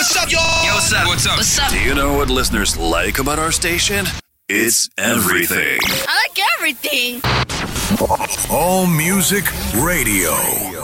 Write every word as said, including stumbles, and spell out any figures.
what's up, y'all? Yo, what's up? What's up? What's up? Do you know what listeners like about our station? It's everything. I like everything. All Music Radio.